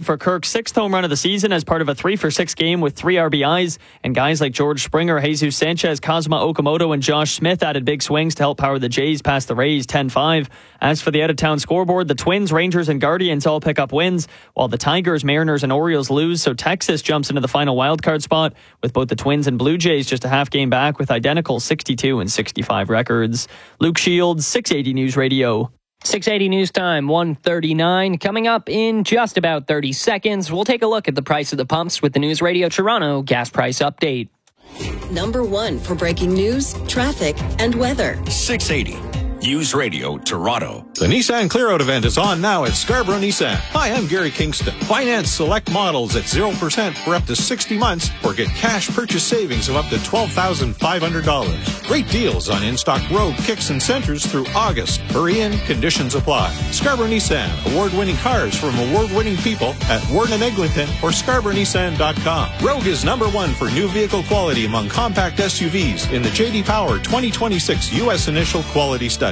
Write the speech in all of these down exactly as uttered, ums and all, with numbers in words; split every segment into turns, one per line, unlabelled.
for Kirk's sixth home run of the season as part of a three for six game with three R B Is. And guys like George Springer, Jesus Sanchez, Kazuma Okamoto, and Josh Smith added big swings to help power the Jays past the Rays ten five. As for the out-of-town scoreboard, the Twins, Rangers, and Guardians all pick up wins, while the Tigers, Mariners, and Orioles lose. So Texas jumps into the final wildcard spot with both the Twins and Blue Jays just a half game back with identical sixty-two and sixty-five records. Luke Shields, six eighty News Radio.
six eighty News Time, one thirty-nine. Coming up in just about thirty seconds, we'll take a look at the price of the pumps with the News Radio Toronto gas price update.
Number one for breaking news, traffic, and weather.
six eighty News Radio Toronto.
The Nissan Clear-Out event is on now at Scarborough Nissan. Hi, I'm Gary Kingston. Finance select models at zero percent for up to sixty months or get cash purchase savings of up to twelve thousand five hundred dollars. Great deals on in-stock Rogue, Kicks, and Centers through August. Hurry in, conditions apply. Scarborough Nissan, award-winning cars from award-winning people at Warden and Eglinton or scarborough nissan dot com. Rogue is number one for new vehicle quality among compact S U Vs in the J D Power twenty twenty-six U S Initial Quality Study.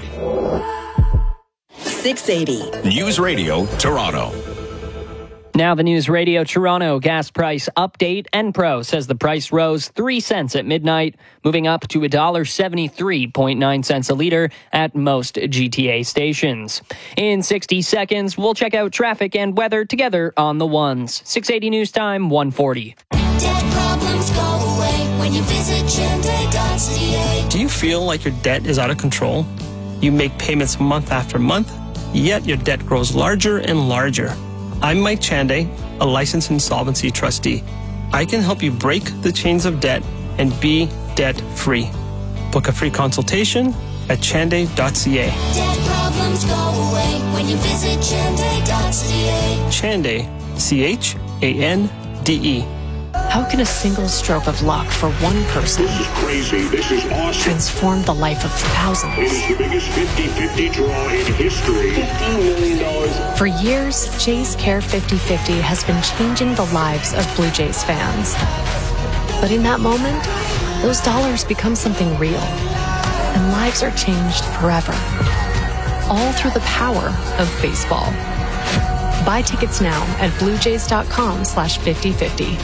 six eighty
News Radio Toronto.
Now the News Radio Toronto gas price update. Enpro says the price rose three cents at midnight, moving up to one dollar seventy-three point nine cents a litre at most G T A stations. In sixty seconds, we'll check out traffic and weather together on the ones. six eighty News Time, one forty.
Debt problems go away when you visit Chande dot c a.
Do you feel like your debt is out of control? You make payments month after month, yet your debt grows larger and larger. I'm Mike Chande, a licensed insolvency trustee. I can help you break the chains of debt and be debt-free. Book a free consultation at chande dot c a.
Debt problems go away when you visit Chande dot c a.
Chande, C H A N D E.
How can a single stroke of luck for one person
This is crazy. This is awesome.
transform the life of thousands?
It is the biggest fifty-fifty draw in history. fifteen million dollars.
For years, Jays Care fifty fifty has been changing the lives of Blue Jays fans. But in that moment, those dollars become something real, and lives are changed forever. All through the power of baseball. Buy tickets now at bluejays dot com slash fifty fifty.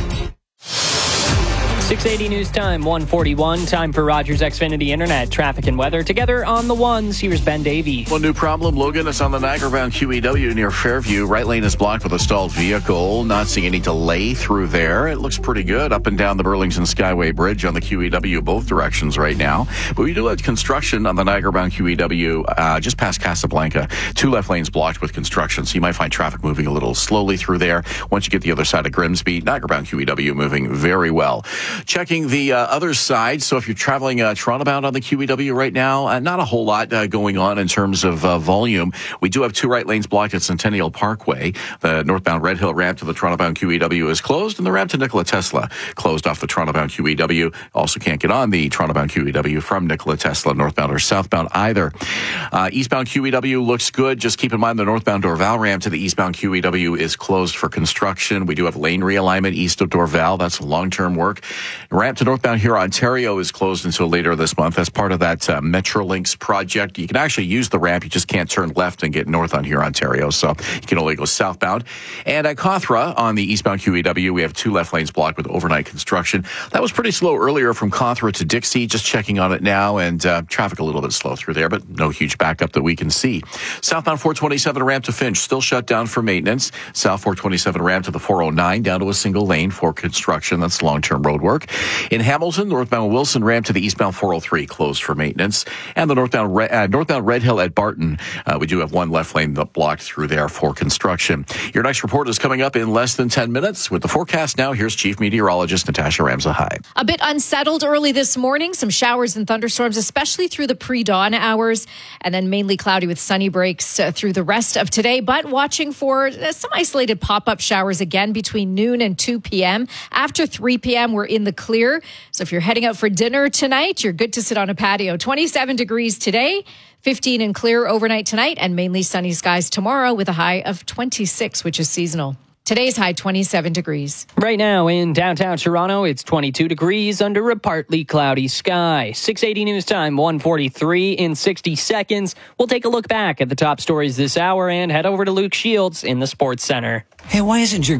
six eighty News Time, one forty-one. Time for Rogers Xfinity Internet, traffic and weather together on the ones. Here's Ben Davey.
One new problem, Logan. It's on the Niagara-bound Q E W near Fairview. Right lane is blocked with a stalled vehicle. Not seeing any delay through there. It looks pretty good up and down the Burlington Skyway Bridge on the Q E W both directions right now. But we do have construction on the Niagara-bound Q E W uh, just past Casablanca. Two left lanes blocked with construction, so you might find traffic moving a little slowly through there. Once you get the other side of Grimsby, Niagara-bound Q E W moving very well. Checking the uh, other side, so if you're traveling uh, Toronto-bound on the Q E W right now, uh, not a whole lot uh, going on in terms of uh, volume. We do have two right lanes blocked at Centennial Parkway. The northbound Red Hill ramp to the Toronto-bound Q E W is closed, and the ramp to Nikola Tesla closed off the Toronto-bound Q E W. Also can't get on the Toronto-bound Q E W from Nikola Tesla, northbound or southbound either. Uh, eastbound Q E W looks good. Just keep in mind the northbound Dorval ramp to the eastbound Q E W is closed for construction. We do have lane realignment east of Dorval. That's long-term work. Ramp to northbound here, Ontario, is closed until later this month. That's part of that uh, Metrolinx project. You can actually use the ramp. You just can't turn left and get north on here, Ontario. So you can only go southbound. And at Cawthra on the eastbound Q E W, we have two left lanes blocked with overnight construction. That was pretty slow earlier from Cawthra to Dixie. Just checking on it now, and uh, traffic a little bit slow through there, but no huge backup that we can see. Southbound four twenty-seven ramp to Finch, still shut down for maintenance. South four twenty-seven ramp to the four oh nine, down to a single lane for construction. That's long-term road work. In Hamilton, northbound Wilson ramp to the eastbound four oh three closed for maintenance. And the northbound Red, uh, northbound Red Hill at Barton, uh, we do have one left lane blocked through there for construction. Your next report is coming up in less than ten minutes. With the forecast now, here's Chief Meteorologist Natasha Ramza. Hi.
A bit unsettled early this morning. Some showers and thunderstorms, especially through the pre-dawn hours, and then mainly cloudy with sunny breaks uh, through the rest of today. But watching for uh, some isolated pop-up showers again between noon and two p.m. After three p.m., we're in the clear. So if you're heading out for dinner tonight, you're good to sit on a patio. twenty-seven degrees today, fifteen and clear overnight tonight, and mainly sunny skies tomorrow with a high of twenty-six, which is seasonal. Today's high, twenty-seven degrees.
Right now in downtown Toronto, it's twenty-two degrees under a partly cloudy sky. six eighty News Time, one forty-three. In sixty seconds, we'll take a look back at the top stories this hour and head over to Luke Shields in the Sports Center.
Hey, why isn't your